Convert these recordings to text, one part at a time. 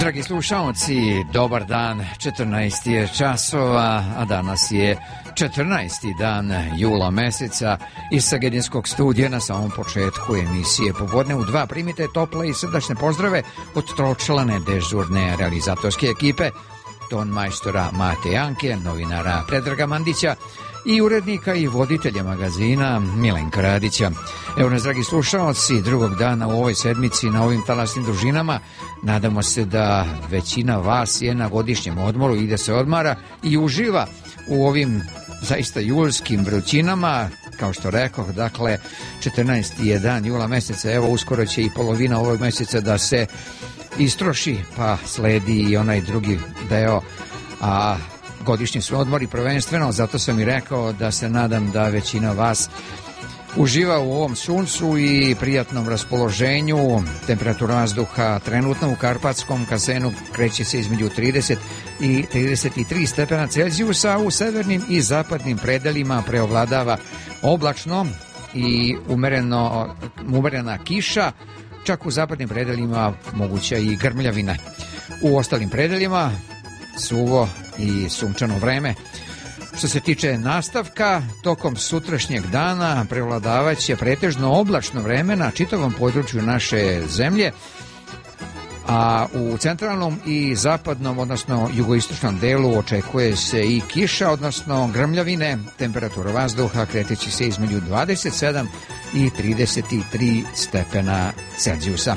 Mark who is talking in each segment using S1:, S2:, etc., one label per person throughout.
S1: Dragi slušalci, dobar dan, 14 je časova, a danas je 14. dan jula meseca. Iz Sagedinskog studija na samom početku emisije Popodne u 2 primite tople i srdačne pozdrave od tročlane dežurne realizatorske ekipe, ton majstora Mate Janke, novinara Predraga Mandića i urednika i voditelja magazina Milenka Radića. Evo nas, dragi slušalci, drugog dana u ovoj sedmici na ovim talasnim dužinama. Nadamo se da većina vas je na godišnjem odmoru, ide se odmara i uživa u ovim zaista julskim vrućinama. Kao što rekoh, dakle, 14. je dan jula meseca, evo uskoro će i polovina ovog meseca da se istroši, pa sledi i onaj drugi deo, a godišnji su odmori prvenstveno, zato sam i rekao da se nadam da većina vas uživa u ovom suncu i prijatnom raspoloženju. Temperatura vazduha trenutno u Karpatskom kasenu kreće se između 30 i 33 stepena Celzijusa, u severnim i zapadnim predelima preovladava oblačno i umerena kiša, čak u zapadnim predelima moguća i grmljavina. U ostalim predelima suvo i sunčano vreme. Što se tiče nastavka, tokom sutrašnjeg dana prevladavaće pretežno oblačno vreme na čitavom području naše zemlje, a u centralnom i zapadnom, odnosno jugoistočnom delu očekuje se i kiša, odnosno grmljavine. Temperatura vazduha kreteći se između 27 i 33 stepena Celzijusa.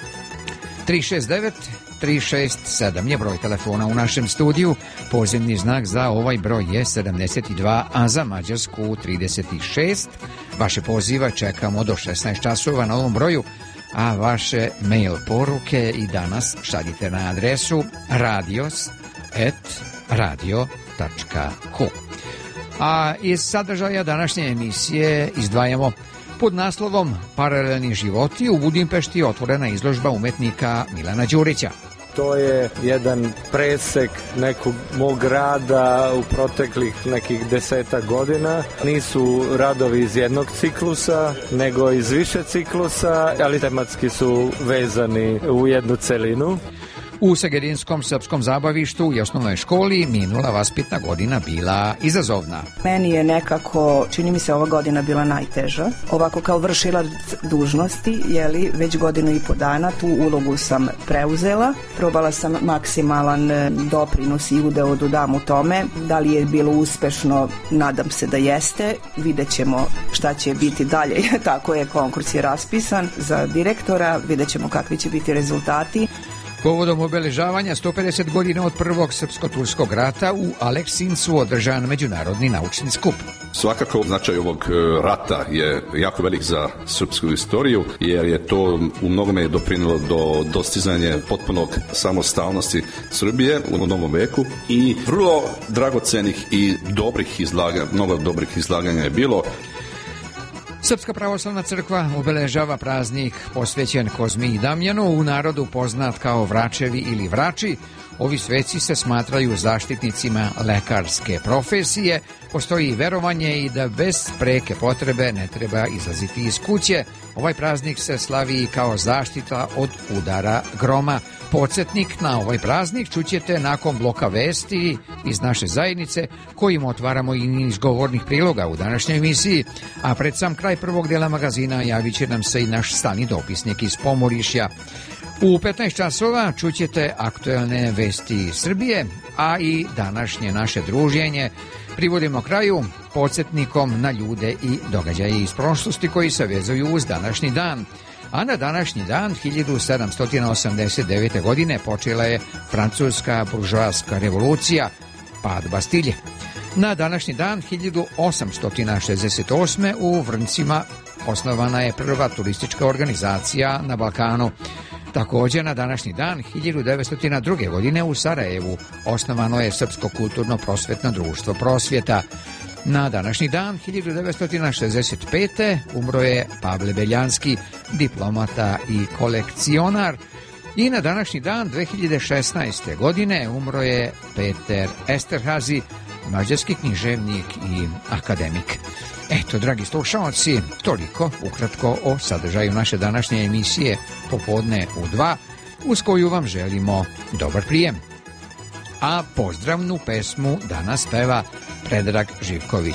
S1: 369-367 je broj telefona u našem studiju. Pozivni znak za ovaj broj je 72, a za Mađarsku 36. Vaše poziva čekamo do 16 časova na ovom broju, a vaše mail poruke i danas šaljite na adresu radios@radio.hu. A iz sadržaja današnje emisije izdvajamo: pod naslovom Paralelni životi u Budimpešti otvorena izložba umetnika Milana Đurića.
S2: To je jedan presek nekog mog rada u proteklih nekih 10 godina. Nisu radovi iz jednog ciklusa, nego iz više ciklusa, ali tematski su vezani u jednu celinu.
S1: U Segedinskom srpskom zabavištu i osnovnoj školi minula vaspitna godina bila izazovna.
S3: Meni je nekako, čini mi se, ova godina bila najteža. Ovako kao vršilac dužnosti, već godinu i po dana tu ulogu sam preuzela. Probala sam maksimalan doprinos i udeo da dam u tome. Da li je bilo uspešno? Nadam se da jeste. Vidjet ćemo šta će biti dalje. Tako je, konkurs je raspisan za direktora. Vidjet ćemo kakvi će biti rezultati.
S1: Povodom obeležavanja 150 godina od prvog srpsko-turskog rata u Aleksincu održan međunarodni naučni skup.
S4: Svakako značaj ovog rata je jako velik za srpsku istoriju, jer je to u mnogome doprinilo do dostizanja potpunog samostalnosti Srbije u novom veku i vrlo dragocenih i dobrih izlaganja, mnogo dobrih izlaganja je bilo.
S1: Srpska pravoslavna crkva obeležava praznik posvećen Kozmi i Damjanu, u narodu poznat kao Vračevi ili Vrači. Ovi sveci se smatraju zaštitnicima lekarske profesije. Postoji verovanje i da bez preke potrebe ne treba izlaziti iz kuće. Ovaj praznik se slavi kao zaštita od udara groma. Podsjetnik na ovaj praznik čućete nakon bloka vesti iz naše zajednice, kojim otvaramo i niz govornih priloga u današnjoj emisiji, a pred sam kraj prvog dela magazina javit će nam se i naš stani dopisnik iz Pomorišja. U 15 časova čućete aktuelne vesti Srbije, a i današnje naše druženje privodimo kraju podsjetnikom na ljude i događaje iz prošlosti koji se vezuju uz današnji dan. A na današnji dan 1789. godine počela je francuska buržoaska revolucija, pad Bastilje. Na današnji dan 1868. u Vrncima osnovana je prva turistička organizacija na Balkanu. Također na današnji dan 1902. godine u Sarajevu osnovano je Srpsko kulturno prosvetno društvo Prosvjeta. Na današnji dan 1965. umro je Pavle Beljanski, diplomata i kolekcionar. I na današnji dan 2016. godine umro je Peter Esterhazy, mađarski književnik i akademik. Eto, dragi slušalci, toliko ukratko o sadržaju naše današnje emisije Popodne u 2. uz koju vam želimo dobar prijem. A pozdravnu pesmu danas peva Predrag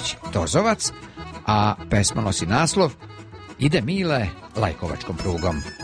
S1: Živković-Tozovac, a pesma nosi naslov Ide Mile lajkovačkom prugom.